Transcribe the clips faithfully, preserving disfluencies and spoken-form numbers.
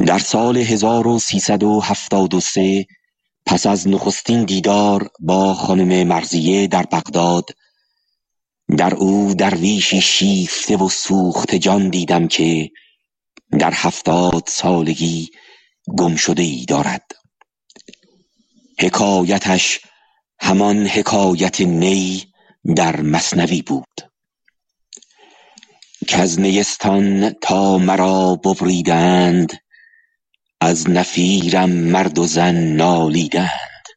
در سال هزار و سیصد و هفتاد و سه پس از نخستین دیدار با خانم مرضیه در بغداد، در او درویشی شیفته و سوخته جان دیدم که در هفتاد سالگی گم شده ای دارد. حکایتش همان حکایت نی در مثنوی بود که از نیستان تا مرا ببریدند، از نفیرم مرد و زن نالیدند.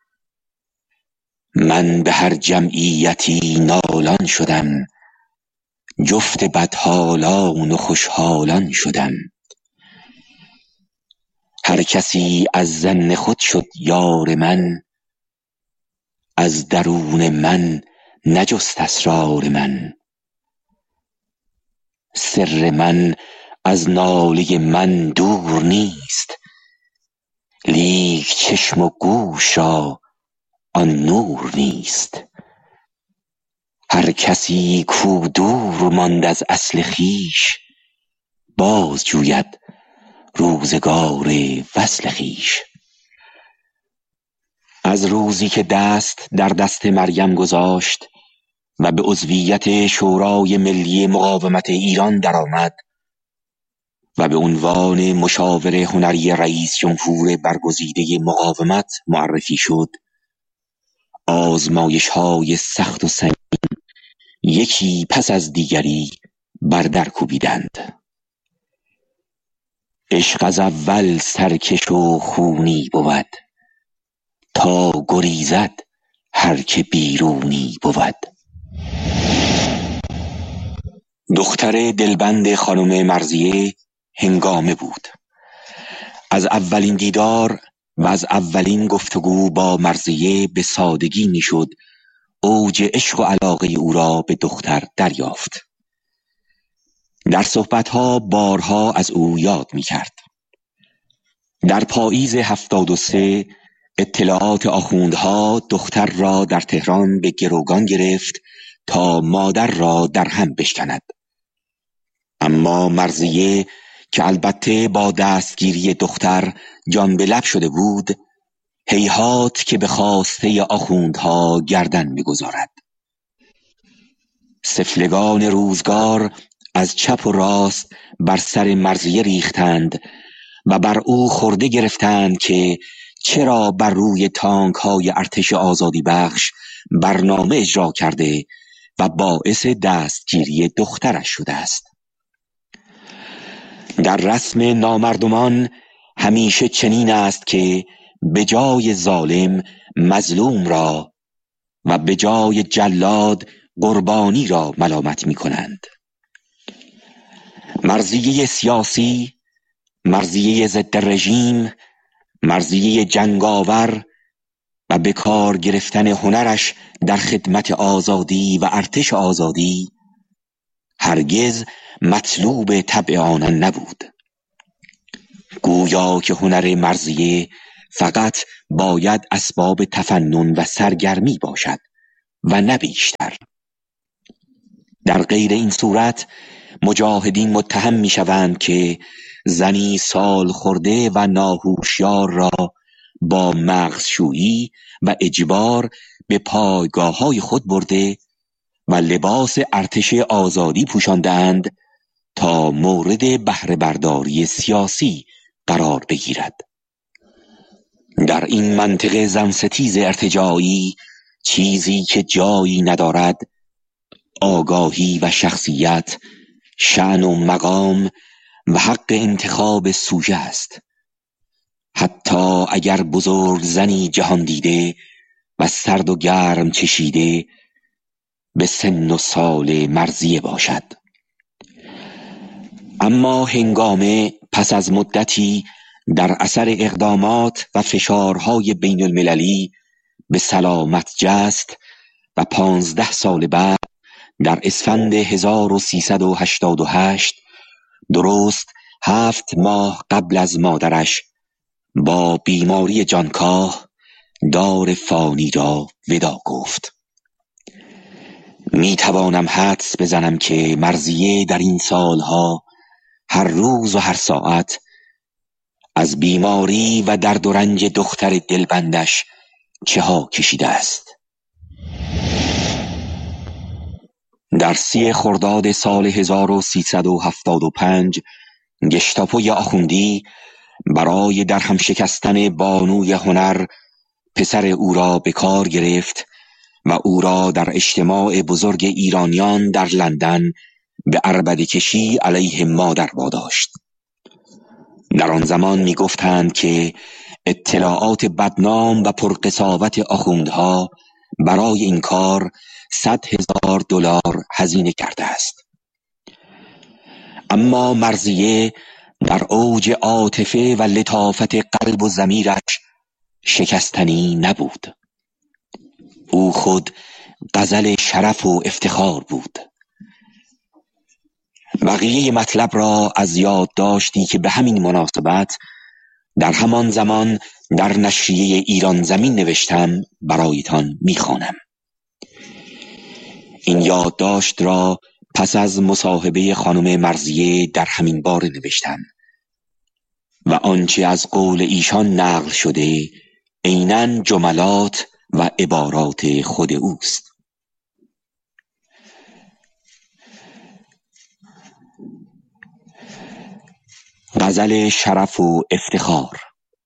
من به هر جمعیتی نالان شدم، جفت بدحالان و خوشحالان شدم. هر کسی از ظن خود شد یار من، از درون من نجست اسرار من. سر من از ناله من دور نیست، لیک چشم و گوش را آن نور نیست. هر کسی کو دور ماند از اصل خویش، باز جوید روزگار وصل خویش. از روزی که دست در دست مریم گذاشت و به عضویت شورای ملی مقاومت ایران درآمد و به عنوان مشاور هنری رئیس جمهور برگزیده مقاومت معرفی شد، آزمایش‌های سخت و سنگین یکی پس از دیگری بر در کوبیدند. عشق از اول سرکش و خونی بود، تا گریزد هر که بیرونی بود. دختر دلبند خانم مرضیه هنگامه بود. از اولین دیدار و از اولین گفتگو با مرضیه به سادگی میشد اوج عشق و علاقه او را به دختر دریافت. در صحبتها بارها از او یاد میکرد. در پاییز هفتاد و سه اطلاعات آخوندها دختر را در تهران به گروگان گرفت تا مادر را در هم بشکند. اما مرضیه که البته با دستگیری دختر جان به لب شده بود، هیهات که به خواسته آخوندها گردن می‌گذارد. سفلگان روزگار از چپ و راست بر سر مرضیه ریختند و بر او خورده گرفتند که چرا بر روی تانک های ارتش آزادی بخش برنامه اجرا کرده و باعث دستگیری دخترش شده است. در رسم نامردمان همیشه چنین است که به جای ظالم مظلوم را و به جای جلاد قربانی را ملامت می کنند. مرضیه سیاسی، مرضیه ضد رژیم، مرضیه جنگاور و به کار گرفتن هنرش در خدمت آزادی و ارتش آزادی هرگز مطلوب طبع آنان نبود. گویا که هنر مرضیه فقط باید اسباب تفنن و سرگرمی باشد و نه بیشتر. در غیر این صورت مجاهدین متهم می شوند که زنی سال خورده و ناهوشیار را با مغزشویی و اجبار به پایگاه های خود برده و لباس ارتش آزادی پوشاندند تا مورد بهره برداری سیاسی قرار بگیرد. در این منطقه زنستیز ارتجاعی چیزی که جایی ندارد آگاهی و شخصیت، شأن و مقام و حق انتخاب سوژه است. حتی اگر بزرگ زنی جهان دیده و سرد و گرم چشیده به سن و سال مرضیه باشد. اما هنگامه پس از مدتی در اثر اقدامات و فشارهای بین المللی به سلامت جست و پانزده سال بعد در اسفند هزار و سیصد و هشتاد و هشت، درست هفت ماه قبل از مادرش، با بیماری جانکاه دار فانی را ودا گفت. می توانم حدس بزنم که مرضیه در این سالها هر روز و هر ساعت از بیماری و درد و رنج دختر دلبندش چه ها کشیده است. در سی خرداد سال هزار و سیصد و هفتاد و پنج گشتاپوی آخوندی برای درهم شکستن بانوی هنر پسر او را به کار گرفت و او را در اجتماع بزرگ ایرانیان در لندن به عربده کشی علیه مادر واداشت. در آن زمان می گفتند که اطلاعات بدنام و پرقساوت آخوندها برای این کار صد هزار دلار هزینه کرده است. اما مرضیه در اوج عاطفه و لطافت قلب و ضمیرش شکستنی نبود. او خود غزل شرف و افتخار بود. بقیه مطلب را از یاد داشتی که به همین مناسبت در همان زمان در نشریه ایران زمین نوشتم برایتان میخوانم. این یادداشت را پس از مصاحبه خانم مرضیه در همین باره نوشتم و آنچه از قول ایشان نقل شده عیناً جملات و عبارات خود اوست. غزل شرف و افتخار.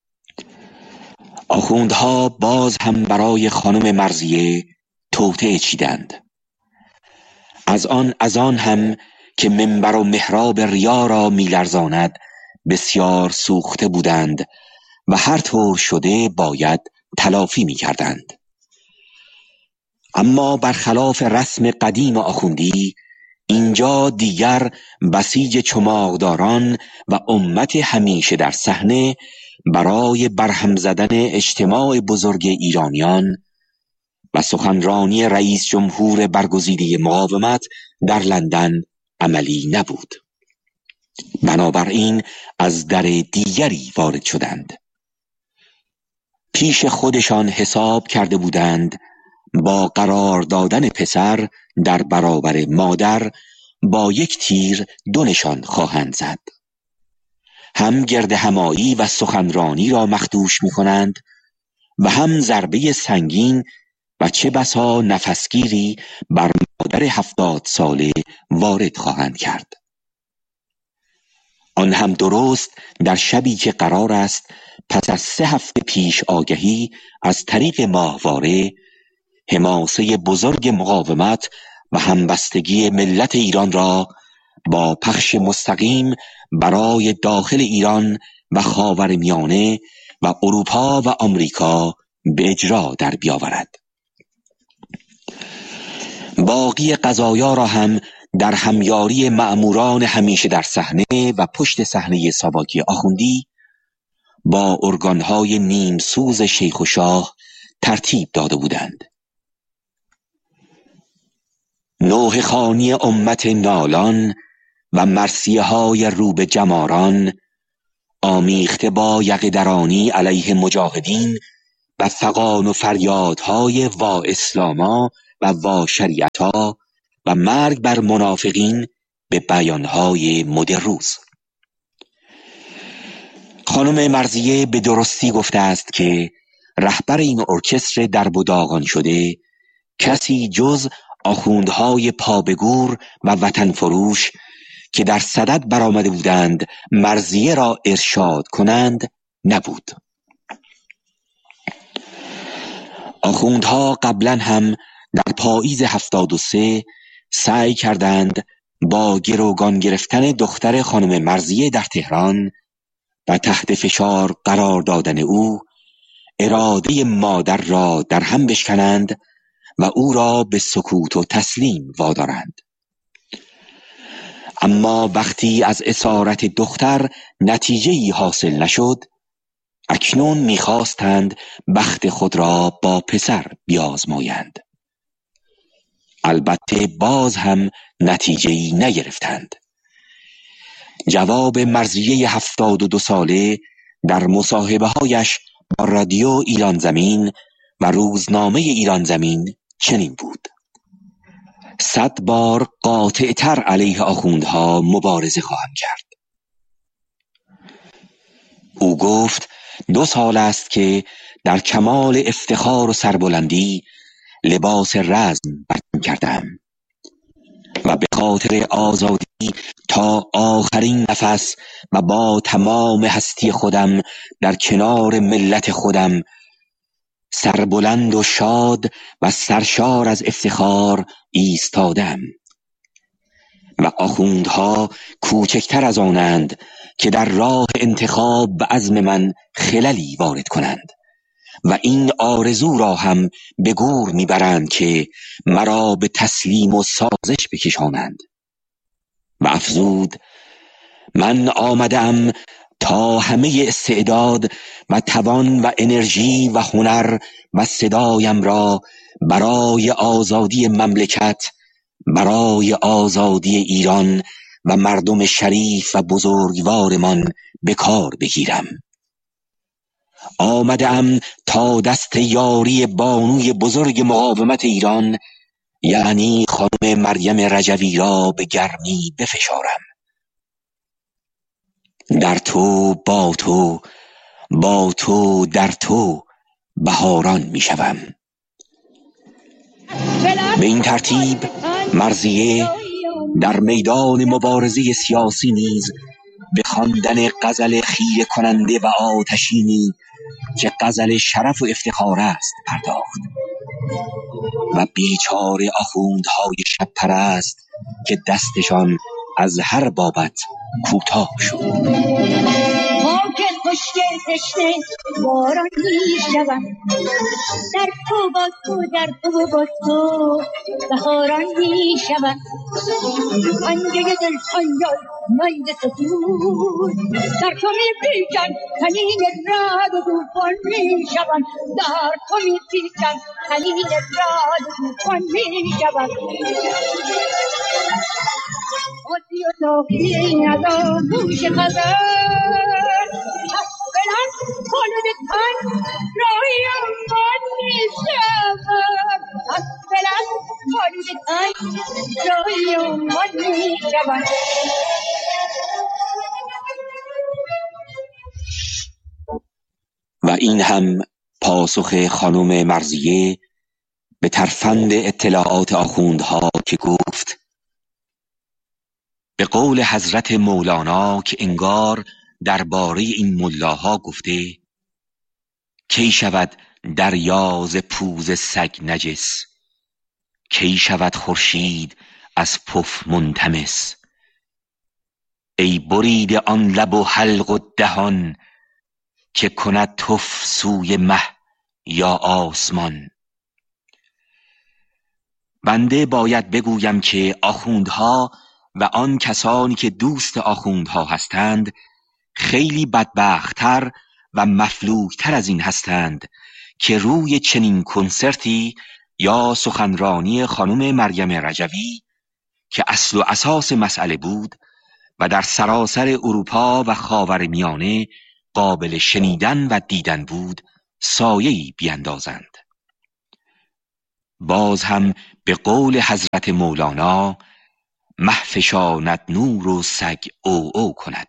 آخوندها باز هم برای خانم مرضیه توطئه چیدند. از آن از آن هم که منبر و محراب ریا را میلرزاند بسیار سوخته بودند و هر طور شده باید تلافی میکردند. اما برخلاف رسم قدیم آخوندی اینجا دیگر بسیج چماقداران و امت همیشه در صحنه برای برهم زدن اجتماع بزرگ ایرانیان و سخنرانی رئیس جمهور برگزیده مقاومت در لندن عملی نبود. بنابراین از در دیگری وارد شدند. پیش خودشان حساب کرده بودند با قرار دادن پسر در برابر مادر با یک تیر دو نشان خواهند زد. هم گرد همایی و سخنرانی را مخدوش می کنند و هم ضربه سنگین و چه بسا نفسگیری بر مادر هفتاد ساله وارد خواهند کرد. آن هم درست در شبی که قرار است پس از سه هفته پیش آگهی از طریق ماهواره حماسه بزرگ مقاومت و همبستگی ملت ایران را با پخش مستقیم برای داخل ایران و خاورمیانه و اروپا و آمریکا به اجرا در بیاورد. باقی قضایا را هم در همیاری مأموران همیشه در صحنه و پشت صحنه ساواکی آخوندی با ارگانهای نیم سوز شیخ و شاه ترتیب داده بودند. نوح خوانی امت نالان و مرثیه های روبه جماران آمیخته با یقه درانی علیه مجاهدین و فغان و فریادهای وا اسلاما و وا شریعتا و مرگ بر منافقین به بیانهای مد روز. خانم مرضیه به درستی گفته است که رهبر این ارکستر درب و داغان شده کسی جز آخوندهای پابگور و وطن فروش که در صدد برآمده بودند مرضیه را ارشاد کنند نبود. آخوندها قبلا هم در پاییز هفتاد و سه سعی کردند با گروگان گرفتن دختر خانم مرضیه در تهران و تحت فشار قرار دادن او اراده مادر را در هم بشکنند و او را به سکوت و تسلیم وادارند. اما وقتی از اسارت دختر نتیجه‌ای حاصل نشد، اکنون می‌خواستند بخت خود را با پسر بیازمایند. البته باز هم نتیجه‌ای نگرفتند. جواب مرضیه هفتاد و دو ساله در مصاحبه‌هایش با رادیو ایران زمین و روزنامه ایران زمین چنین بود: صد بار قاطع‌تر علیه آخوندها مبارزه خواهم کرد. او گفت دو سال است که در کمال افتخار و سربلندی لباس رزم بر تن کردم و به خاطر آزادی تا آخرین نفس و با تمام هستی خودم در کنار ملت خودم سربلند و شاد و سرشار از افتخار ایستادم. و آخوندها کوچکتر از آنند که در راه انتخاب و عزم من خللی وارد کنند و این آرزو را هم به گور میبرند که مرا به تسلیم و سازش بکشانند. و افزود من آمدم تا همه استعداد و توان و انرژی و هنر و صدایم را برای آزادی مملکت، برای آزادی ایران و مردم شریف و بزرگوارمان به کار بگیرم. آمدم تا دست یاری بانوی بزرگ مقاومت ایران یعنی خانم مریم رجوی را به گرمی بفشارم. در تو، با تو، با تو، در تو بهاران می شوم. به این ترتیب مرضیه در میدان مبارزه سیاسی نیز به خواندن غزل خیره کننده و آتشینی که غزل شرف و افتخار است پرداخت و بیچاره آخوندهای شب پرست که دستشان از هر بابت کوتاه شد. خاک خشک تشنه باران می‌شوم، در تو با تو در تو با تو بهاران می‌شوم. پنجه دل پنجه مند ستون در تو می‌پیچم، تنین رعد و طوفان می‌شوم. در تو می‌پیچم، تنین رعد و طوفان می‌شوم. آتی و تاقی ندار گوش خزر بلند خلود تن راهی من می‌شوم. بلند خلود تن راهی من می‌شوم. و این هم پاسخ خانم مرضیه به ترفند اطلاعات آخوندها که گفت به قول حضرت مولانا که انگار درباره این ملاها گفته کی شود دریا ز پوز سگ نجس، کی شود خورشید از پف منطمس. ای بریده آن لب و حلق و دهان که کند تف سوی مه یا آسمان. بنده باید بگویم که آخوندها و آن کسانی که دوست آخوندها هستند خیلی بدبخت‌تر و مفلوک‌تر از این هستند که روی چنین کنسرتی یا سخنرانی خانم مریم رجوی که اصل و اساس مسئله بود و در سراسر اروپا و خاورمیانه قابل شنیدن و دیدن بود سایه‌ای بیندازند. باز هم به قول حضرت مولانا مه فشاند نور و سگ او او کند.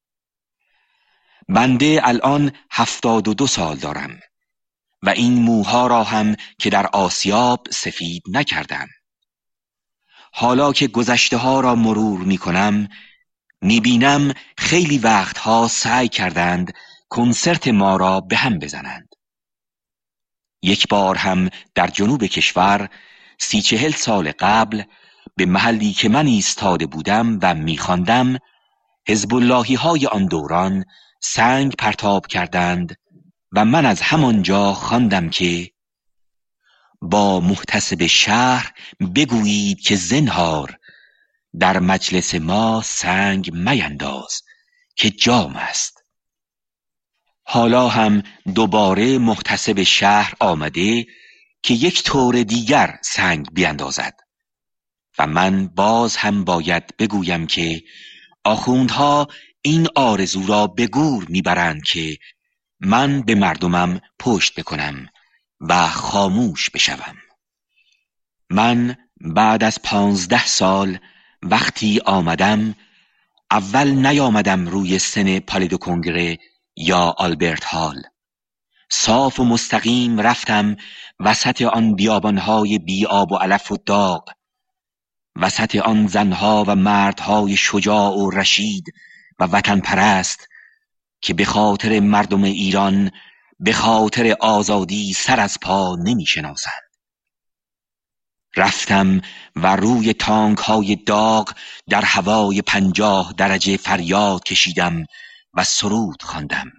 بنده الان هفتاد و دو سال دارم و این موها را هم که در آسیاب سفید نکردم. حالا که گذشته ها را مرور می کنم می بینم خیلی وقتها سعی کردند کنسرت ما را به هم بزنند. یک بار هم در جنوب کشور سی چهل سال قبل به محلی که من ایستاده بودم و می‌خواندم حزب اللهی های آن دوران سنگ پرتاب کردند و من از همانجا خواندم که با محتسب شهر بگویید که زنهار در مجلس ما سنگ مینداز که جام است. حالا هم دوباره محتسب شهر آمده که یک طور دیگر سنگ بیندازد و من باز هم باید بگویم که آخوندها این آرزو را به گور میبرند که من به مردمم پشت بکنم و خاموش بشوم. من بعد از پانزده سال وقتی آمدم اول نیامدم روی سن پالیدو کنگره یا آلبرت هال. صاف و مستقیم رفتم وسط آن بیابانهای بی آب و علف و داغ، وسط آن زنها و مردهای شجاع و رشید و وطن پرست که به خاطر مردم ایران، به خاطر آزادی سر از پا نمی شناسند. رفتم و روی تانک های داغ در هوای پنجاه درجه فریاد کشیدم و سرود خواندم.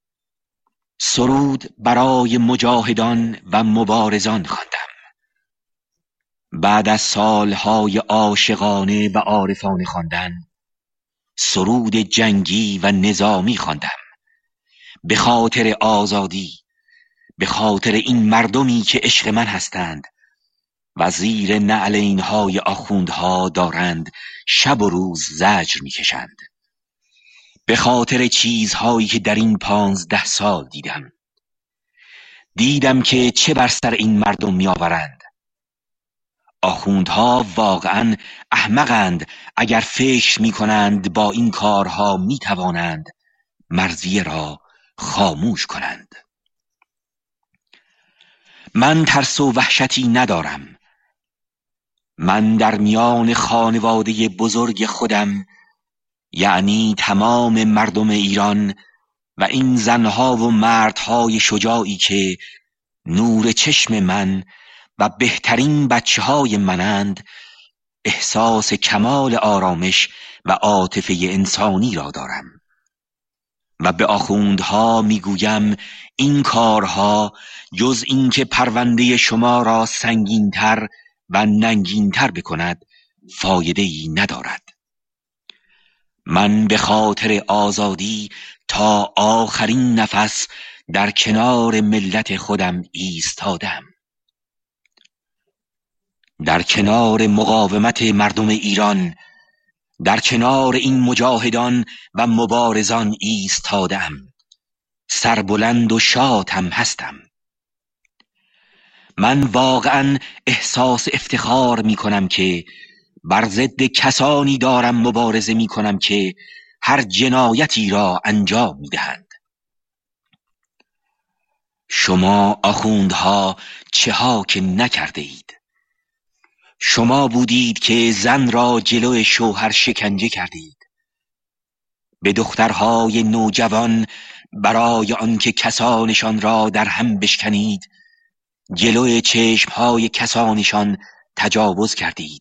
سرود برای مجاهدان و مبارزان خواندم. بعد از سالهای عاشقانه و عارفانه خواندن، سرود جنگی و نظامی خواندم. به خاطر آزادی، به خاطر این مردمی که عشق من هستند و زیر نعل اینهای آخوندها دارند شب و روز زجر میکشند. به خاطر چیزهایی که در این پانزده سال دیدم. دیدم که چه بر سر این مردم میآورند. آخوندها واقعا احمقند اگر فکر میکنند با این کارها میتوانند مرضیه را خاموش کنند. من ترس و وحشتی ندارم. من در میان خانواده بزرگ خودم، یعنی تمام مردم ایران و این زنها و مردهای شجاعی که نور چشم من و بهترین بچه های منند، احساس کمال آرامش و عاطفه انسانی را دارم و به آخوندها میگویم این کارها جز این که پرونده شما را سنگینتر و ننگینتر بکند فایده‌ای ندارد. من به خاطر آزادی تا آخرین نفس در کنار ملت خودم ایستادم. در کنار مقاومت مردم ایران، در کنار این مجاهدان و مبارزان ایستادم. سربلند و شاد هم هستم. من واقعا احساس افتخار می کنم که بر ضد کسانی دارم مبارزه می کنم که هر جنایتی را انجام می دهند. شما آخوندها چه ها که نکرده اید. شما بودید که زن را جلو شوهر شکنجه کردید. به دخترهای نوجوان برای آنکه کسانشان را در هم بشکنید، جلوی چشمهای کسانشان تجاوز کردید.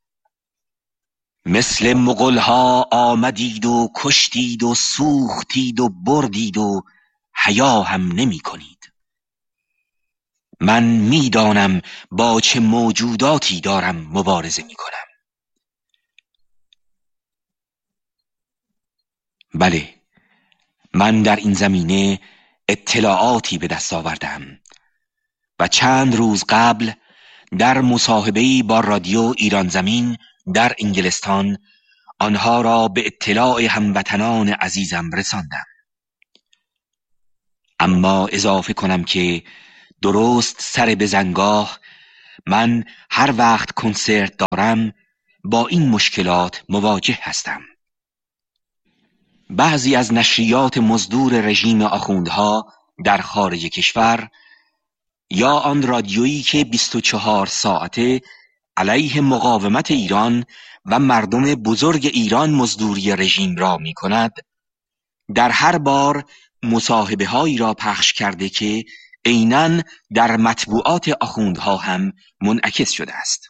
مثل مغولها آمدید و کشتید و سوختید و بردید و حیا هم نمی کنید. من میدانم با چه موجوداتی دارم مبارزه می کنم. بله، من در این زمینه اطلاعاتی به دست آوردم و چند روز قبل در مصاحبه‌ای با رادیو ایران زمین در انگلستان آنها را به اطلاع هموطنان عزیزم رساندم. اما اضافه کنم که درست سر بزنگاه من هر وقت کنسرت دارم با این مشکلات مواجه هستم. بعضی از نشریات مزدور رژیم آخوندها در خارج کشور یا آن رادیویی که بیست و چهار ساعته علیه مقاومت ایران و مردم بزرگ ایران مزدوری رژیم را می کند، در هر بار مصاحبه هایی را پخش کرده که عیناً در مطبوعات آخوندها هم منعکس شده است.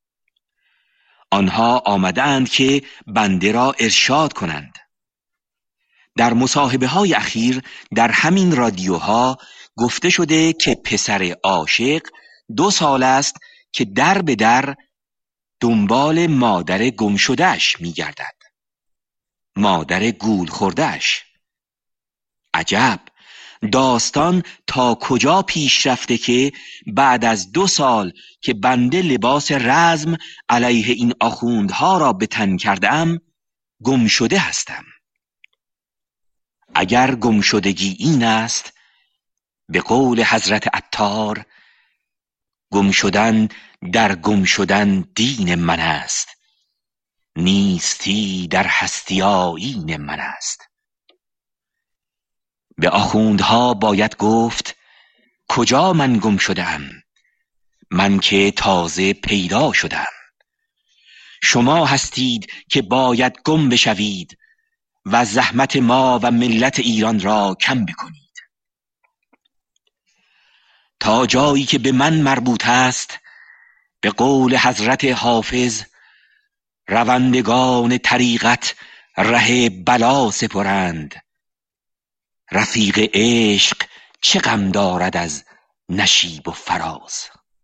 آنها آمدند که بنده را ارشاد کنند. در مصاحبه های اخیر در همین رادیوها گفته شده که پسر عاشق دو سال است که در به در دنبال مادر گم شدهش می گردد. مادر گول خوردهش. عجب، داستان تا کجا پیش رفته که بعد از دو سال که بنده لباس رزم علیه این آخوندها را به تن کردم، گم شده هستم. اگر گم شدگی این است، به قول حضرت عطار، گم شدن در گم شدن دین من است، نیستی در هستی آیین من است. به آخوندها باید گفت کجا من گم شدم، من که تازه پیدا شدم. شما هستید که باید گم بشوید و زحمت ما و ملت ایران را کم بکنید. تا جایی که به من مربوط است، به قول حضرت حافظ، روندگان طریقت ره بلا سپرند. رفیق عشق چه غم دارد از نشیب و فراز.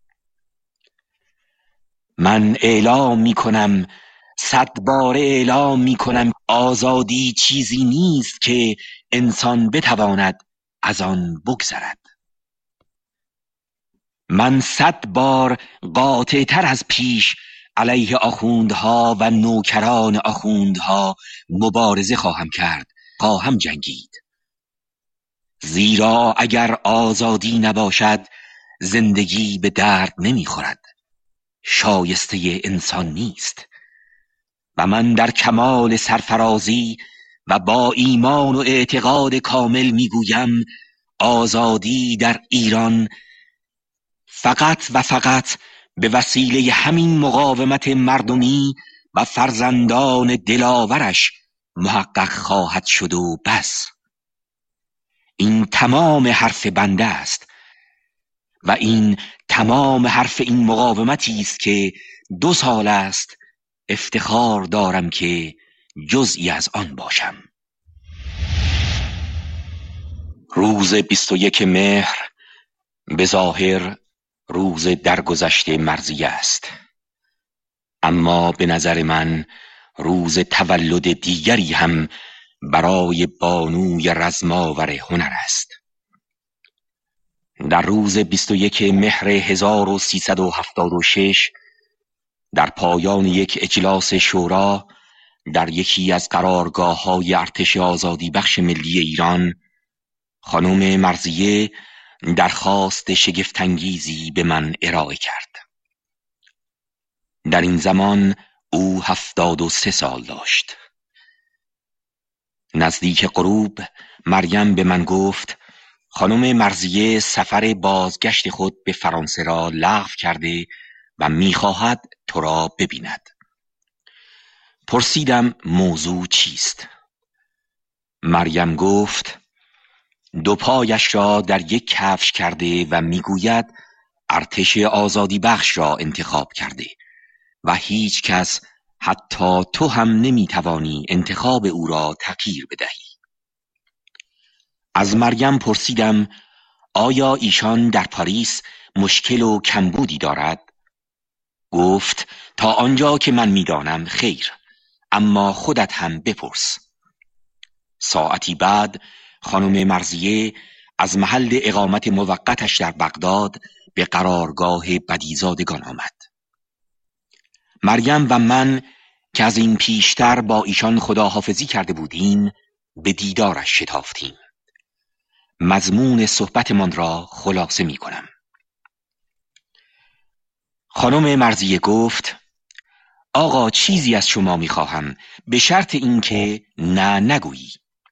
من اعلام می کنم، صد بار اعلام می کنم، آزادی چیزی نیست که انسان بتواند از آن بگذرد. من صد بار قاطع تر از پیش علیه آخوندها و نوکران آخوندها مبارزه خواهم کرد، خواهم جنگید. زیرا اگر آزادی نباشد زندگی به درد نمیخورد، شایسته انسان نیست. و من در کمال سرفرازی و با ایمان و اعتقاد کامل میگویم آزادی در ایران فقط و فقط به وسیله همین مقاومت مردمی و فرزندان دلاورش محقق خواهد شد و بس. این تمام حرف بنده است و این تمام حرف این مقاومتی است که دو سال است افتخار دارم که جزئی از آن باشم. روز بیست و یک مهر به ظاهر روز درگذشت مرضیه است، اما به نظر من روز تولد دیگری هم برای بانوی رزماور هنر است. در روز بیست و یک مهر هزار و سیصد و هفتاد و شش در پایان یک اجلاس شورا در یکی از قرارگاه‌های ارتش آزادی بخش ملی ایران، خانم مرضیه درخواست شگفت‌انگیزی به من ارائه کرد. در این زمان او هفتاد و سه سال داشت. نزدیک غروب مریم به من گفت خانم مرضیه سفر بازگشت خود به فرانسه را لغو کرده و می‌خواهد تو را ببیند. پرسیدم موضوع چیست؟ مریم گفت دو پایش را در یک کفش کرده و میگوید ارتش آزادی بخش را انتخاب کرده و هیچ کس حتی تو هم نمیتوانی انتخاب او را تغییر بدهی. از مریم پرسیدم آیا ایشان در پاریس مشکل و کمبودی دارد؟ گفت تا آنجا که من میدانم خیر، اما خودت هم بپرس. ساعتی بعد خانم مرضیه از محل اقامت موقتش در بغداد به قرارگاه بدیزادگان آمد. مریم و من که از این پیشتر با ایشان خداحافظی کرده بودیم به دیدارش شتافتیم. مضمون صحبتمان را خلاصه می کنم. خانم مرضیه گفت آقا چیزی از شما می خواهم به شرط اینکه نه نگویی.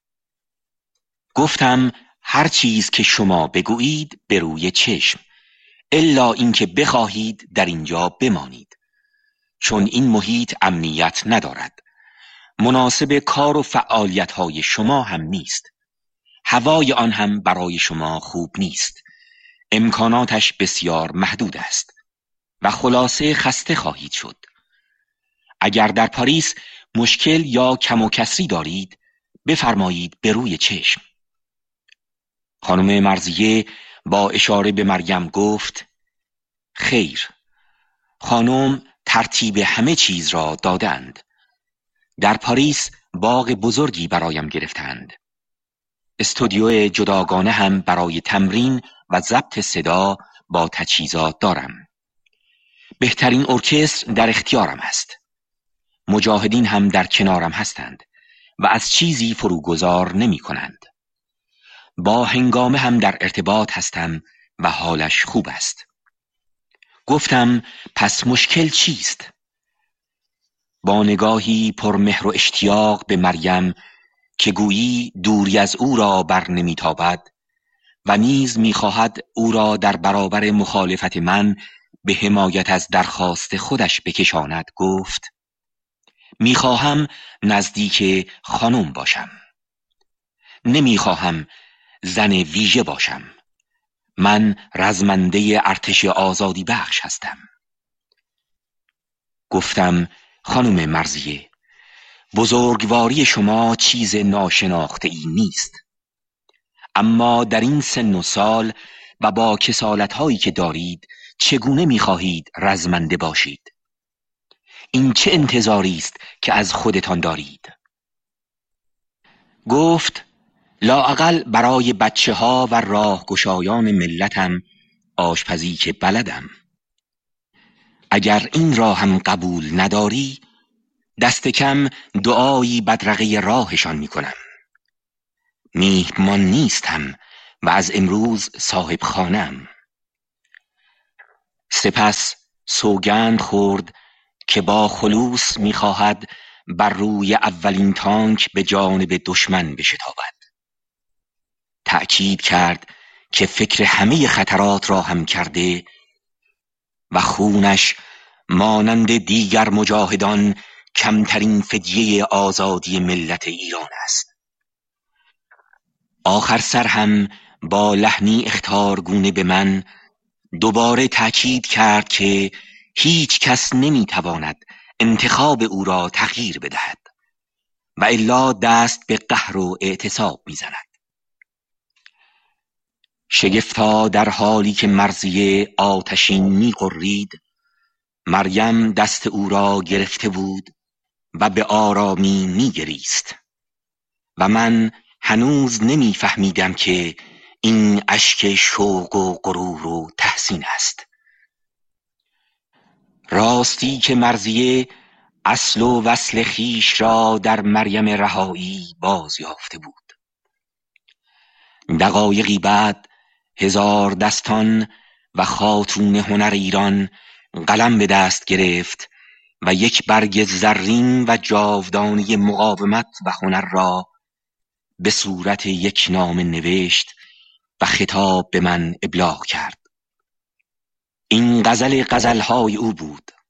گفتم هر چیز که شما بگویید به روی چشم، الا اینکه بخواهید در اینجا بمانید، چون این محیط امنیت ندارد، مناسب کار و فعالیت های شما هم نیست، هوای آن هم برای شما خوب نیست، امکاناتش بسیار محدود است و خلاصه خسته خواهید شد. اگر در پاریس مشکل یا کم و کسری دارید بفرمایید به روی چشم. خانم مرضیه با اشاره به مریم گفت خیر، خانم ترتیب همه چیز را دادند. در پاریس باغ بزرگی برایم گرفتند. استودیو جداگانه هم برای تمرین و ضبط صدا با تجهیزات دارم. بهترین ارکستر در اختیارم است. مجاهدین هم در کنارم هستند و از چیزی فروگذار نمی کنند. با هنگامه هم در ارتباط هستم و حالش خوب است. گفتم پس مشکل چیست؟ با نگاهی پر مهر و اشتیاق به مریم که گویی دوری از او را بر نمیتابد و نیز میخواهد او را در برابر مخالفت من به حمایت از درخواست خودش بکشاند، گفت: میخواهم نزدیک خانم باشم. نمیخواهم زن ویژه باشم. من رزمنده ارتش آزادی بخش هستم. گفتم: خانم مرضیه، بزرگواری شما چیز ناشناخته ای نیست، اما در این سن و سال و با کسالت هایی که دارید چگونه میخواهید رزمنده باشید؟ این چه انتظاری است که از خودتان دارید؟ گفت: لااقل برای بچه ها و راهگشایان ملتم آشپزی که بلدم. اگر این را هم قبول نداری، دست کم دعایی بدرقه راهشان میکنم. میهمان نیستم و از امروز صاحب خانم. سپس سوگند خورد که با خلوص میخواهد بر روی اولین تانک به جانب دشمن بشتابد. تأکید کرد که فکر همه خطرات را هم کرده و خونش مانند دیگر مجاهدان کمترین فدیه آزادی ملت ایران است. آخر سر هم با لحنی اخطارگونه به من دوباره تأکید کرد که هیچ کس نمیتواند انتخاب او را تغییر بدهد و الا دست به قهر و اعتصاب میزند. شگفتا در حالی که مرضیه آتشین می‌غرید، مریم دست او را گرفته بود و به آرامی می‌گریست و من هنوز نمی‌فهمیدم که این اشک شوق و غرور و تحسین است. راستی که مرضیه اصل و وصل خیش را در مریم رهایی باز یافته بود. دقایقی بعد هزار دستان و خاتون هنر ایران قلم به دست گرفت و یک برگ زرین و جاودانی مقاومت و هنر را به صورت یک نامه نوشت و خطاب به من ابلاغ کرد. این غزل غزلهای او بود.